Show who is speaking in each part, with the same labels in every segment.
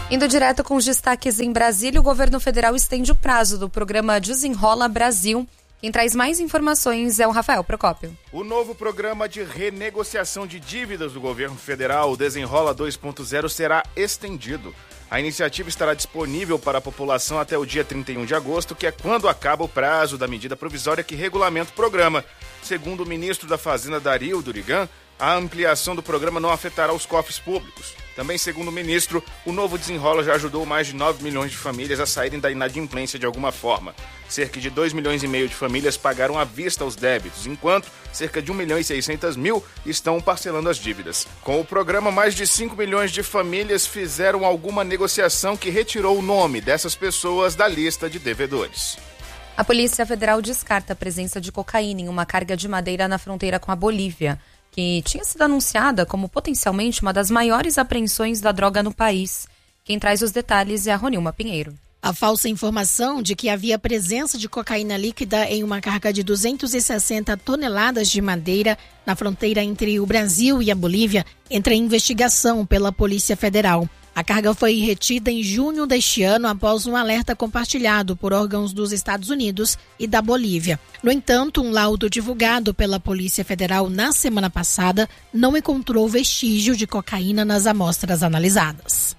Speaker 1: Indo direto com os destaques em Brasília, o governo federal estende o prazo do programa Desenrola Brasil. Quem traz mais informações é o Rafael Procópio.
Speaker 2: O novo programa de renegociação de dívidas do governo federal, o Desenrola 2.0, será estendido. A iniciativa estará disponível para a população até o dia 31 de agosto, que é quando acaba o prazo da medida provisória que regulamenta o programa. Segundo o ministro da Fazenda, Dario Durigan, a ampliação do programa não afetará os cofres públicos. Também, segundo o ministro, o novo Desenrola já ajudou mais de 9 milhões de famílias a saírem da inadimplência de alguma forma. Cerca de 2,5 milhões de famílias pagaram à vista os débitos, enquanto cerca de 1.600.000 estão parcelando as dívidas. Com o programa, mais de 5 milhões de famílias fizeram alguma negociação que retirou o nome dessas pessoas da lista de devedores.
Speaker 1: A Polícia Federal descarta a presença de cocaína em uma carga de madeira na fronteira com a Bolívia, que tinha sido anunciada como potencialmente uma das maiores apreensões da droga no país. Quem traz os detalhes é a Ronilma Pinheiro.
Speaker 3: A falsa informação de que havia presença de cocaína líquida em uma carga de 260 toneladas de madeira na fronteira entre o Brasil e a Bolívia entra em investigação pela Polícia Federal. A carga foi retida em junho deste ano após um alerta compartilhado por órgãos dos Estados Unidos e da Bolívia. No entanto, um laudo divulgado pela Polícia Federal na semana passada não encontrou vestígio de cocaína nas amostras analisadas.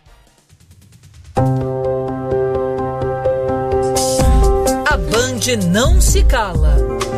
Speaker 4: A Band não se cala.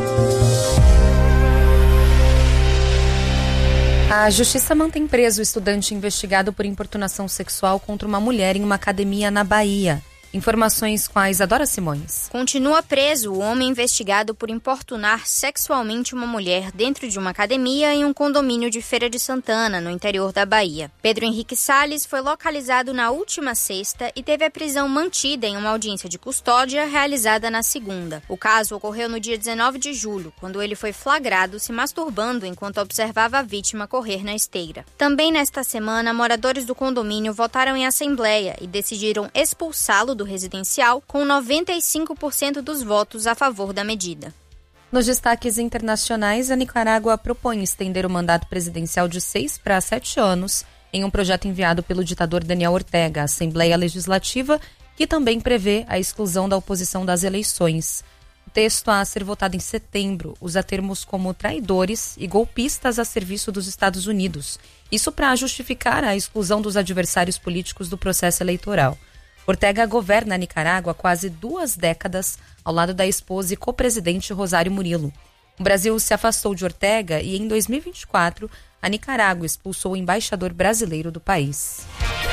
Speaker 1: A Justiça mantém preso o estudante investigado por importunação sexual contra uma mulher em uma academia na Bahia. Informações com a Isadora Simões.
Speaker 5: Continua preso o homem investigado por importunar sexualmente uma mulher dentro de uma academia em um condomínio de Feira de Santana, no interior da Bahia. Pedro Henrique Salles foi localizado na última sexta e teve a prisão mantida em uma audiência de custódia realizada na segunda. O caso ocorreu no dia 19 de julho, quando ele foi flagrado se masturbando enquanto observava a vítima correr na esteira. Também nesta semana, moradores do condomínio votaram em assembleia e decidiram expulsá-lo do residencial, com 95% dos votos a favor da medida.
Speaker 1: Nos destaques internacionais, a Nicarágua propõe estender o mandato presidencial de 6 para 7 anos em um projeto enviado pelo ditador Daniel Ortega à Assembleia Legislativa, que também prevê a exclusão da oposição das eleições. O texto a ser votado em setembro usa termos como traidores e golpistas a serviço dos Estados Unidos. Isso para justificar a exclusão dos adversários políticos do processo eleitoral. Ortega governa a Nicarágua há quase 2 décadas, ao lado da esposa e co-presidente Rosário Murilo. O Brasil se afastou de Ortega e, em 2024, a Nicarágua expulsou o embaixador brasileiro do país.